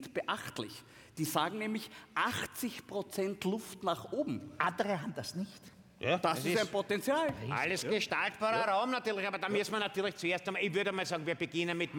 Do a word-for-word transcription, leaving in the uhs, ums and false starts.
beachtlich. Die sagen nämlich achtzig Prozent Luft nach oben. Andere haben das nicht. Ja, Das, das ist ein Potenzial. Alles gestaltbarer ja. Raum natürlich, aber da müssen wir natürlich zuerst einmal, ich würde mal sagen, wir beginnen mit